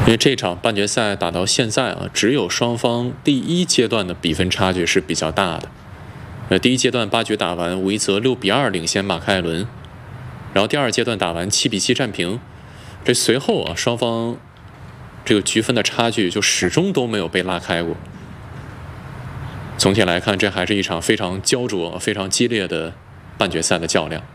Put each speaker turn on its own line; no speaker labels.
因为这场半决赛打到现在啊，只有双方第一阶段的比分差距是比较大的。第一阶段8局打完，吴一泽6比2领先马克艾伦，然后第二阶段打完7比7战平。这随后啊，双方这个局分的差距就始终都没有被拉开过。总体来看，这还是一场非常焦灼、非常激烈的半决赛的较量。